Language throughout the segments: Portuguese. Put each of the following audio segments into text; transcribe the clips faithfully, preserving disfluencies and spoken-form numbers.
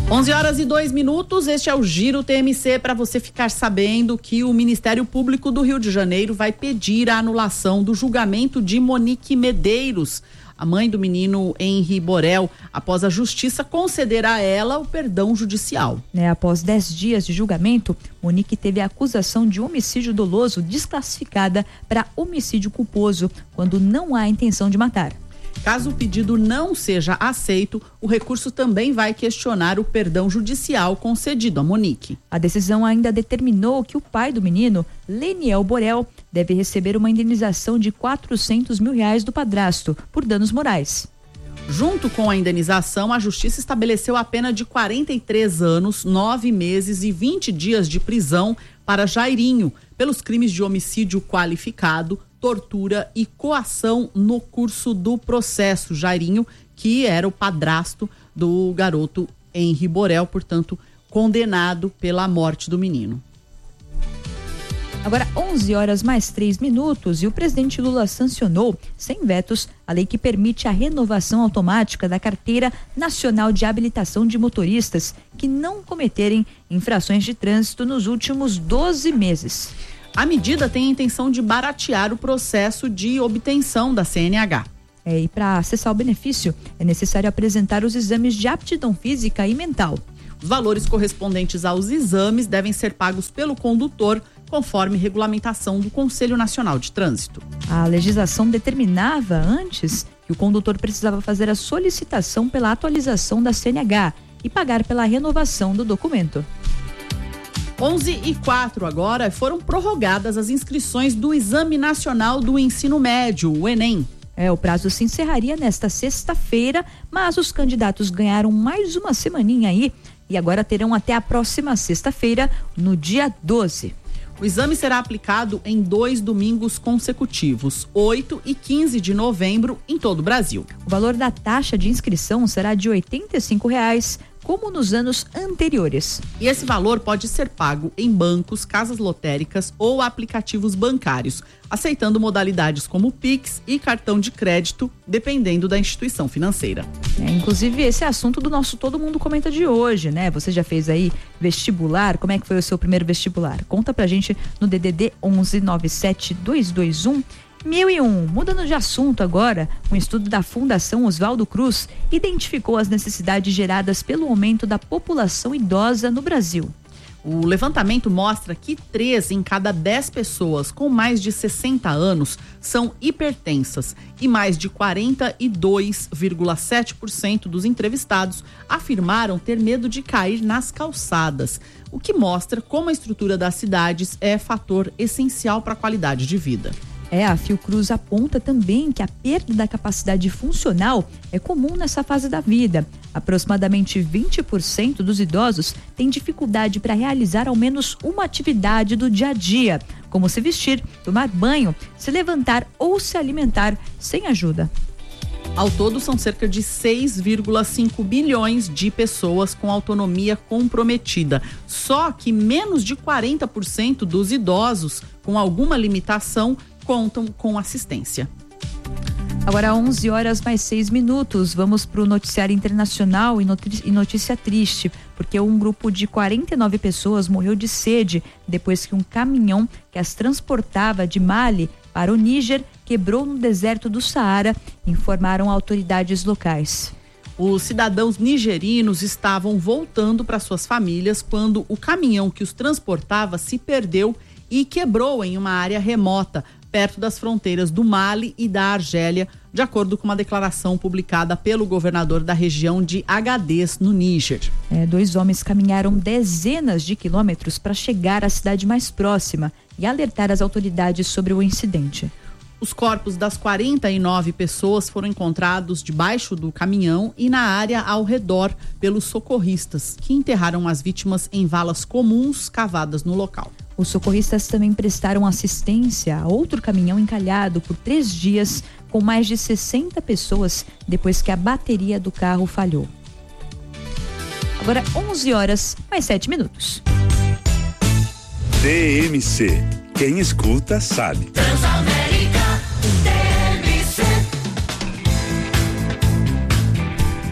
onze horas e dois minutos, este é o Giro T M C, para você ficar sabendo que o Ministério Público do Rio de Janeiro vai pedir a anulação do julgamento de Monique Medeiros, a mãe do menino Henri Borel, após a justiça conceder a ela o perdão judicial. É, após dez dias de julgamento, Monique teve a acusação de homicídio doloso desclassificada para homicídio culposo, quando não há intenção de matar. Caso o pedido não seja aceito, o recurso também vai questionar o perdão judicial concedido a Monique. A decisão ainda determinou que o pai do menino, Leniel Borel, deve receber uma indenização de quatrocentos mil reais do padrasto por danos morais. Junto com a indenização, a justiça estabeleceu a pena de quarenta e três anos, nove meses e vinte dias de prisão para Jairinho, pelos crimes de homicídio qualificado, tortura e coação no curso do processo. Jairinho, que era o padrasto do garoto Henri Borel, portanto, condenado pela morte do menino. Agora, onze horas mais três minutos, e o presidente Lula sancionou, sem vetos, a lei que permite a renovação automática da Carteira Nacional de Habilitação de Motoristas que não cometerem infrações de trânsito nos últimos doze meses. A medida tem a intenção de baratear o processo de obtenção da C N H. É, e para acessar o benefício, é necessário apresentar os exames de aptidão física e mental. Os valores correspondentes aos exames devem ser pagos pelo condutor, conforme regulamentação do Conselho Nacional de Trânsito. A legislação determinava antes que o condutor precisava fazer a solicitação pela atualização da C N H e pagar pela renovação do documento. onze e quatro agora, foram prorrogadas as inscrições do Exame Nacional do Ensino Médio, o Enem. É, o prazo se encerraria nesta sexta-feira, mas os candidatos ganharam mais uma semaninha aí e agora terão até a próxima sexta-feira, no dia doze. O exame será aplicado em dois domingos consecutivos, oito e quinze de novembro, em todo o Brasil. O valor da taxa de inscrição será de oitenta e cinco reais, como nos anos anteriores. E esse valor pode ser pago em bancos, casas lotéricas ou aplicativos bancários, aceitando modalidades como Pix e cartão de crédito, dependendo da instituição financeira. É, inclusive, esse é assunto do nosso Todo Mundo Comenta de hoje, né? Você já fez aí vestibular? Como é que foi o seu primeiro vestibular? Conta pra gente no D D D onze nove sete dois dois um mil e um. Mudando de assunto agora, um estudo da Fundação Oswaldo Cruz identificou as necessidades geradas pelo aumento da população idosa no Brasil. O levantamento mostra que três em cada dez pessoas com mais de sessenta anos são hipertensas e mais de quarenta e dois vírgula sete por cento dos entrevistados afirmaram ter medo de cair nas calçadas, o que mostra como a estrutura das cidades é fator essencial para a qualidade de vida. É, a Fiocruz aponta também que a perda da capacidade funcional é comum nessa fase da vida. Aproximadamente vinte por cento dos idosos têm dificuldade para realizar ao menos uma atividade do dia a dia, como se vestir, tomar banho, se levantar ou se alimentar sem ajuda. Ao todo, são cerca de seis vírgula cinco bilhões de pessoas com autonomia comprometida. Só que menos de quarenta por cento dos idosos com alguma limitação contam com assistência. Agora onze horas mais seis minutos, vamos para o noticiário internacional e notícia triste, porque um grupo de quarenta e nove pessoas morreu de sede depois que um caminhão que as transportava de Mali para o Níger quebrou no deserto do Saara, informaram autoridades locais. Os cidadãos nigerinos estavam voltando para suas famílias quando o caminhão que os transportava se perdeu e quebrou em uma área remota, perto das fronteiras do Mali e da Argélia, de acordo com uma declaração publicada pelo governador da região de Agadez, no Níger. É, dois homens caminharam dezenas de quilômetros para chegar à cidade mais próxima e alertar as autoridades sobre o incidente. Os corpos das quarenta e nove pessoas foram encontrados debaixo do caminhão e na área ao redor pelos socorristas, que enterraram as vítimas em valas comuns cavadas no local. Os socorristas também prestaram assistência a outro caminhão encalhado por três dias com mais de sessenta pessoas depois que a bateria do carro falhou. Agora onze horas mais sete minutos. T M C. Quem escuta sabe. Transamérica T M C.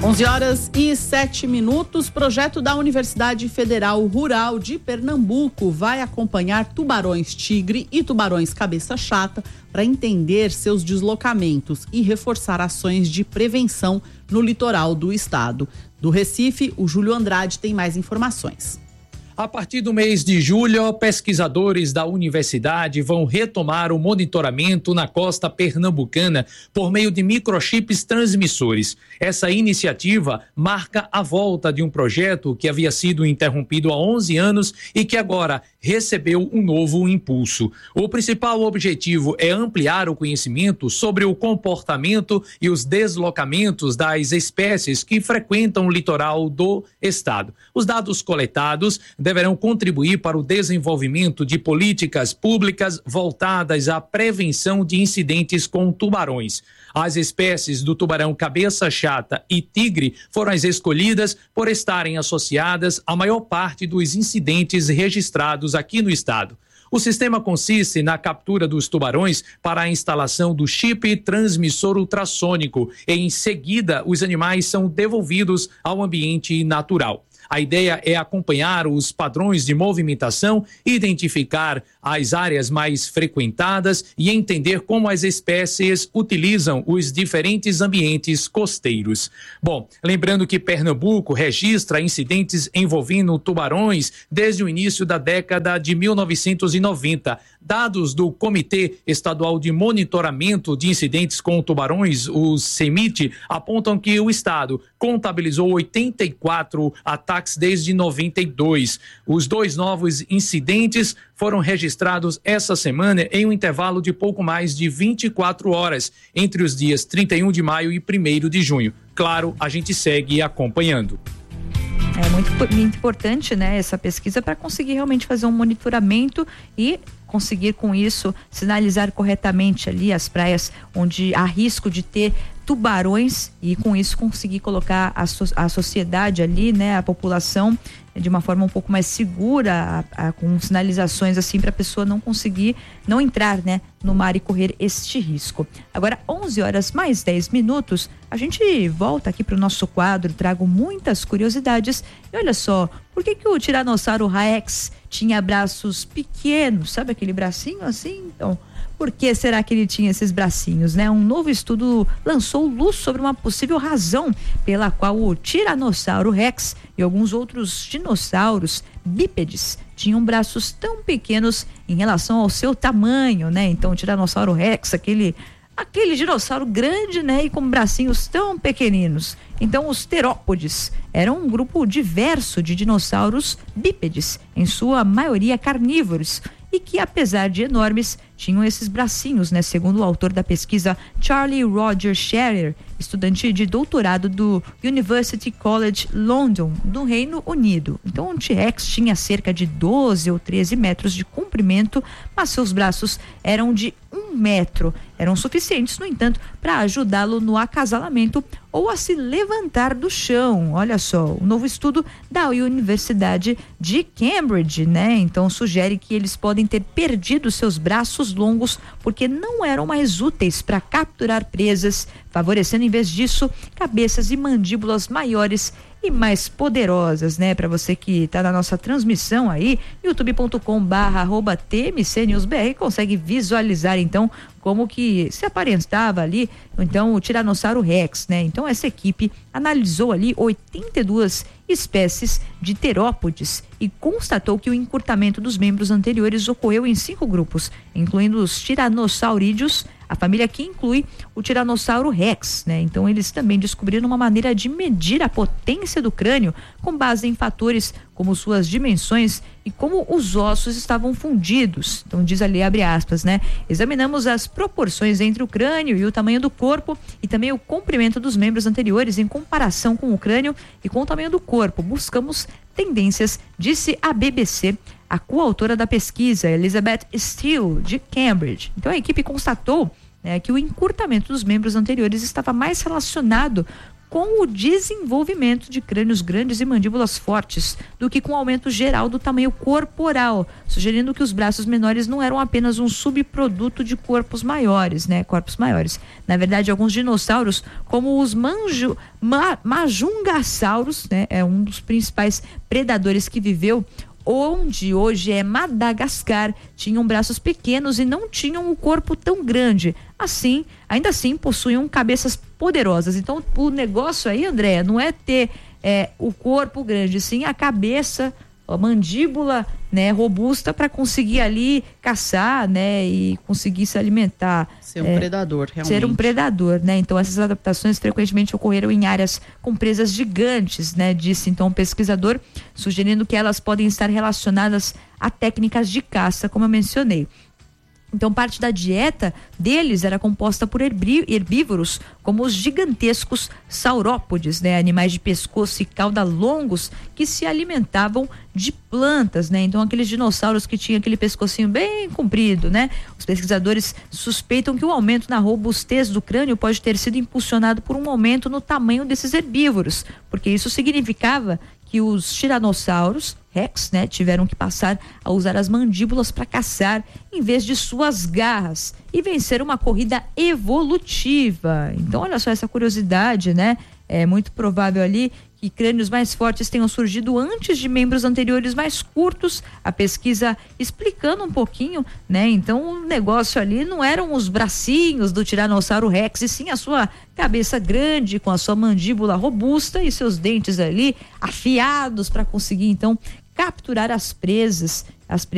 onze horas e sete minutos. Projeto da Universidade Federal Rural de Pernambuco vai acompanhar tubarões-tigre e tubarões cabeça chata para entender seus deslocamentos e reforçar ações de prevenção no litoral do estado. Do Recife, o Júlio Andrade tem mais informações. A partir do mês de julho, pesquisadores da universidade vão retomar o monitoramento na costa pernambucana por meio de microchips transmissores. Essa iniciativa marca a volta de um projeto que havia sido interrompido há onze anos e que agora recebeu um novo impulso. O principal objetivo é ampliar o conhecimento sobre o comportamento e os deslocamentos das espécies que frequentam o litoral do estado. Os dados coletados deverão contribuir para o desenvolvimento de políticas públicas voltadas à prevenção de incidentes com tubarões. As espécies do tubarão cabeça chata e tigre foram as escolhidas por estarem associadas à maior parte dos incidentes registrados aqui no estado. O sistema consiste na captura dos tubarões para a instalação do chip transmissor ultrassônico e, em seguida, os animais são devolvidos ao ambiente natural. A ideia é acompanhar os padrões de movimentação, identificar as áreas mais frequentadas e entender como as espécies utilizam os diferentes ambientes costeiros. Bom, lembrando que Pernambuco registra incidentes envolvendo tubarões desde o início da década de mil novecentos e noventa. Dados do Comitê Estadual de Monitoramento de Incidentes com Tubarões, o CEMIT, apontam que o estado contabilizou oitenta e quatro ataques desde noventa e dois. Os dois novos incidentes foram registrados essa semana em um intervalo de pouco mais de vinte e quatro horas, entre os dias trinta e um de maio e primeiro de junho. Claro, a gente segue acompanhando. É muito, muito importante, né, essa pesquisa para conseguir realmente fazer um monitoramento e conseguir com isso sinalizar corretamente ali as praias onde há risco de ter tubarões e com isso conseguir colocar a, so, a sociedade ali, né, a população de uma forma um pouco mais segura, a, a, com sinalizações assim para a pessoa não conseguir, não entrar, né, no mar e correr este risco. Agora, onze horas mais dez minutos, a gente volta aqui para o nosso quadro, trago muitas curiosidades e olha só, por que que o Tiranossauro Rex tinha braços pequenos, sabe aquele bracinho assim? Então, por que será que ele tinha esses bracinhos, né? Um novo estudo lançou luz sobre uma possível razão pela qual o Tiranossauro Rex e alguns outros dinossauros bípedes tinham braços tão pequenos em relação ao seu tamanho, né? Então, o Tiranossauro Rex, aquele aquele dinossauro grande, né, e com bracinhos tão pequeninos. Então, os terópodes eram um grupo diverso de dinossauros bípedes, em sua maioria carnívoros, e que, apesar de enormes, tinham esses bracinhos, né? Segundo o autor da pesquisa, Charlie Roger Scherer, estudante de doutorado do University College London, do Reino Unido. Então, o T-Rex tinha cerca de doze ou treze metros de comprimento, mas seus braços eram de um metro. Eram suficientes, no entanto, para ajudá-lo no acasalamento ou a se levantar do chão. Olha só, o novo estudo da Universidade de Cambridge, né? Então, sugere que eles podem ter perdido seus braços longos porque não eram mais úteis para capturar presas, favorecendo, em vez disso, cabeças e mandíbulas maiores e mais poderosas, né? Para você que está na nossa transmissão aí, youtube ponto com barra arroba T M C News B R, consegue visualizar então como que se aparentava ali, então, o Tiranossauro Rex, né? Então, essa equipe analisou ali oitenta e duas espécies de terópodes e constatou que o encurtamento dos membros anteriores ocorreu em cinco grupos, incluindo os tiranossaurídeos, a família que inclui o Tiranossauro Rex, né? Então, eles também descobriram uma maneira de medir a potência do crânio com base em fatores como suas dimensões e como os ossos estavam fundidos. Então, diz ali, abre aspas, né? Examinamos as proporções entre o crânio e o tamanho do corpo e também o comprimento dos membros anteriores em comparação com o crânio e com o tamanho do corpo. Buscamos tendências, disse a B B C, a coautora da pesquisa, Elizabeth Steele, de Cambridge. Então, a equipe constatou, né, que o encurtamento dos membros anteriores estava mais relacionado com o desenvolvimento de crânios grandes e mandíbulas fortes do que com o aumento geral do tamanho corporal, sugerindo que os braços menores não eram apenas um subproduto de corpos maiores, né? Corpos maiores. Na verdade, alguns dinossauros, como os manju, ma, majungassauros, né? É um dos principais predadores que viveu onde hoje é Madagascar, tinham braços pequenos e não tinham o corpo tão grande. Assim, ainda assim, possuíam cabeças poderosas. Então, o negócio aí, Andréa, não é ter é, o corpo grande, sim a cabeça, a mandíbula, né, robusta para conseguir ali caçar, né, e conseguir se alimentar. Ser um é, predador, realmente. Ser um predador, né? Então essas adaptações frequentemente ocorreram em áreas com presas gigantes, né? Disse então o pesquisador, sugerindo que elas podem estar relacionadas a técnicas de caça, como eu mencionei. Então, parte da dieta deles era composta por herbívoros, como os gigantescos saurópodes, né? Animais de pescoço e cauda longos que se alimentavam de plantas, né? Então, aqueles dinossauros que tinham aquele pescocinho bem comprido, né? Os pesquisadores suspeitam que o aumento na robustez do crânio pode ter sido impulsionado por um aumento no tamanho desses herbívoros, porque isso significava que os tiranossauros Rex, né, tiveram que passar a usar as mandíbulas para caçar em vez de suas garras e vencer uma corrida evolutiva. Então, olha só essa curiosidade, né? É muito provável ali que crânios mais fortes tenham surgido antes de membros anteriores mais curtos. A pesquisa explicando um pouquinho, né? Então, o negócio ali não eram os bracinhos do Tiranossauro Rex, e sim a sua cabeça grande com a sua mandíbula robusta e seus dentes ali afiados para conseguir então capturar as presas, as presas